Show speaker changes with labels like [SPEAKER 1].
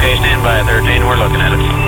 [SPEAKER 1] Okay, stand by 13, we're looking at it.